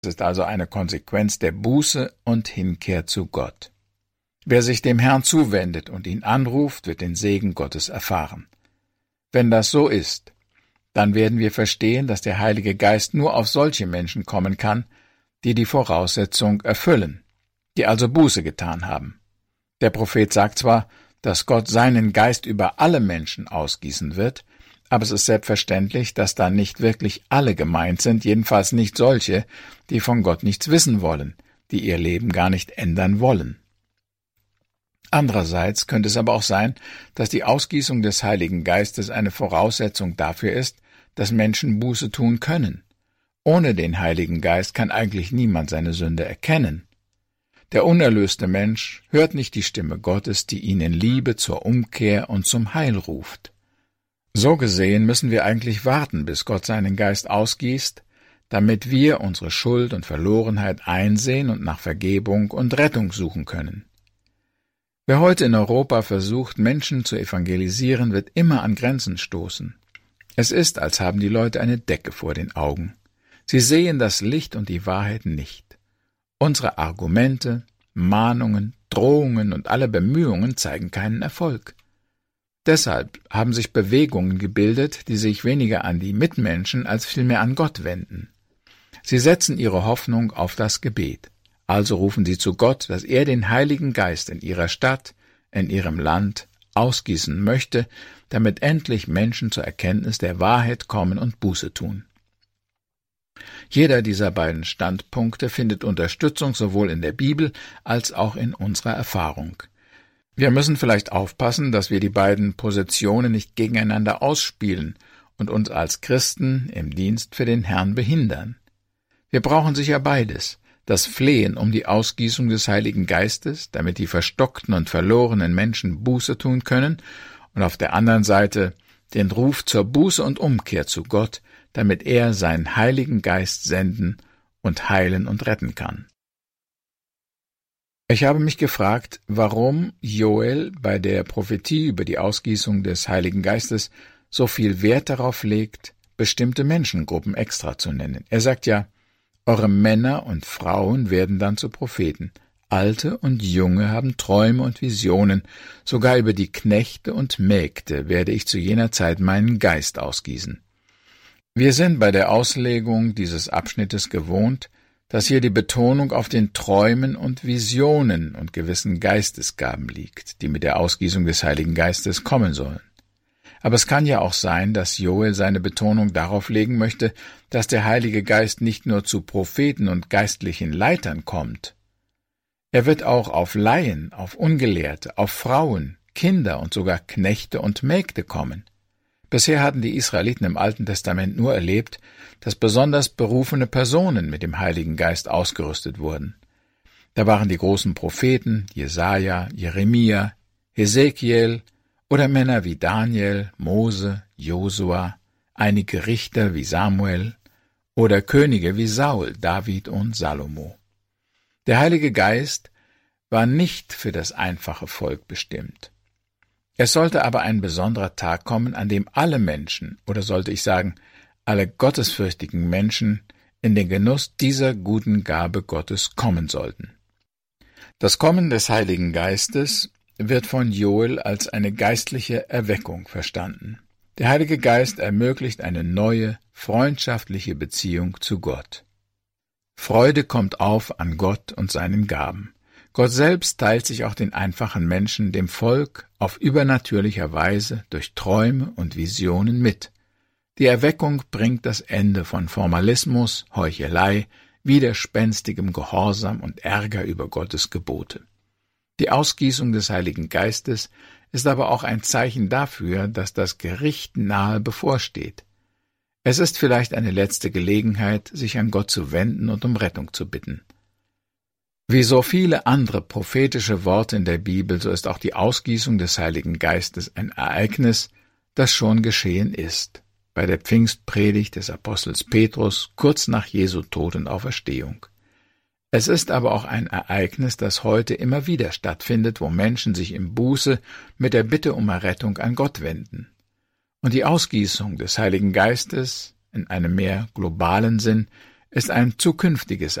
Es ist also eine Konsequenz der Buße und Hinkehr zu Gott. Wer sich dem Herrn zuwendet und ihn anruft, wird den Segen Gottes erfahren. Wenn das so ist, dann werden wir verstehen, dass der Heilige Geist nur auf solche Menschen kommen kann, die die Voraussetzung erfüllen, die also Buße getan haben. Der Prophet sagt zwar, dass Gott seinen Geist über alle Menschen ausgießen wird, aber es ist selbstverständlich, dass da nicht wirklich alle gemeint sind, jedenfalls nicht solche, die von Gott nichts wissen wollen, die ihr Leben gar nicht ändern wollen. Andererseits könnte es aber auch sein, dass die Ausgießung des Heiligen Geistes eine Voraussetzung dafür ist, dass Menschen Buße tun können. Ohne den Heiligen Geist kann eigentlich niemand seine Sünde erkennen. Der unerlöste Mensch hört nicht die Stimme Gottes, die ihn in Liebe zur Umkehr und zum Heil ruft. So gesehen müssen wir eigentlich warten, bis Gott seinen Geist ausgießt, damit wir unsere Schuld und Verlorenheit einsehen und nach Vergebung und Rettung suchen können. Wer heute in Europa versucht, Menschen zu evangelisieren, wird immer an Grenzen stoßen. Es ist, als haben die Leute eine Decke vor den Augen. Sie sehen das Licht und die Wahrheit nicht. Unsere Argumente, Mahnungen, Drohungen und alle Bemühungen zeigen keinen Erfolg. Deshalb haben sich Bewegungen gebildet, die sich weniger an die Mitmenschen als vielmehr an Gott wenden. Sie setzen ihre Hoffnung auf das Gebet. Also rufen sie zu Gott, dass er den Heiligen Geist in ihrer Stadt, in ihrem Land ausgießen möchte, damit endlich Menschen zur Erkenntnis der Wahrheit kommen und Buße tun. Jeder dieser beiden Standpunkte findet Unterstützung sowohl in der Bibel als auch in unserer Erfahrung. Wir müssen vielleicht aufpassen, dass wir die beiden Positionen nicht gegeneinander ausspielen und uns als Christen im Dienst für den Herrn behindern. Wir brauchen sicher beides: das Flehen um die Ausgießung des Heiligen Geistes, damit die verstockten und verlorenen Menschen Buße tun können, und auf der anderen Seite den Ruf zur Buße und Umkehr zu Gott, damit er seinen Heiligen Geist senden und heilen und retten kann. Ich habe mich gefragt, warum Joel bei der Prophetie über die Ausgießung des Heiligen Geistes so viel Wert darauf legt, bestimmte Menschengruppen extra zu nennen. Er sagt ja, eure Männer und Frauen werden dann zu Propheten. Alte und Junge haben Träume und Visionen. Sogar über die Knechte und Mägde werde ich zu jener Zeit meinen Geist ausgießen. Wir sind bei der Auslegung dieses Abschnittes gewohnt, dass hier die Betonung auf den Träumen und Visionen und gewissen Geistesgaben liegt, die mit der Ausgießung des Heiligen Geistes kommen sollen. Aber es kann ja auch sein, dass Joel seine Betonung darauf legen möchte, dass der Heilige Geist nicht nur zu Propheten und geistlichen Leitern kommt. Er wird auch auf Laien, auf Ungelehrte, auf Frauen, Kinder und sogar Knechte und Mägde kommen. Bisher hatten die Israeliten im Alten Testament nur erlebt, dass besonders berufene Personen mit dem Heiligen Geist ausgerüstet wurden. Da waren die großen Propheten Jesaja, Jeremia, Hesekiel oder Männer wie Daniel, Mose, Josua, einige Richter wie Samuel oder Könige wie Saul, David und Salomo. Der Heilige Geist war nicht für das einfache Volk bestimmt. Es sollte aber ein besonderer Tag kommen, an dem alle Menschen, oder sollte ich sagen, alle gottesfürchtigen Menschen, in den Genuss dieser guten Gabe Gottes kommen sollten. Das Kommen des Heiligen Geistes wird von Joel als eine geistliche Erweckung verstanden. Der Heilige Geist ermöglicht eine neue, freundschaftliche Beziehung zu Gott. Freude kommt auf an Gott und seinen Gaben. Gott selbst teilt sich auch den einfachen Menschen, dem Volk, auf übernatürlicher Weise durch Träume und Visionen mit. Die Erweckung bringt das Ende von Formalismus, Heuchelei, widerspenstigem Gehorsam und Ärger über Gottes Gebote. Die Ausgießung des Heiligen Geistes ist aber auch ein Zeichen dafür, dass das Gericht nahe bevorsteht. Es ist vielleicht eine letzte Gelegenheit, sich an Gott zu wenden und um Rettung zu bitten. Wie so viele andere prophetische Worte in der Bibel, so ist auch die Ausgießung des Heiligen Geistes ein Ereignis, das schon geschehen ist, bei der Pfingstpredigt des Apostels Petrus kurz nach Jesu Tod und Auferstehung. Es ist aber auch ein Ereignis, das heute immer wieder stattfindet, wo Menschen sich im Buße mit der Bitte um Errettung an Gott wenden. Und die Ausgießung des Heiligen Geistes, in einem mehr globalen Sinn, ist ein zukünftiges